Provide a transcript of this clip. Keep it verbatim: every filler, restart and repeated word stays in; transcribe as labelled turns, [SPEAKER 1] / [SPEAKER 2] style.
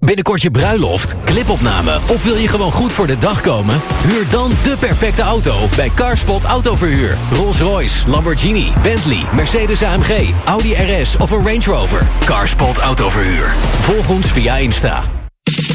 [SPEAKER 1] Binnenkort je bruiloft, clipopname of wil je gewoon goed voor de dag komen? Huur dan de perfecte auto bij Carspot Autoverhuur. Rolls-Royce, Lamborghini, Bentley, Mercedes A M G, Audi R S of een Range Rover. Carspot Autoverhuur. Volg ons via Insta.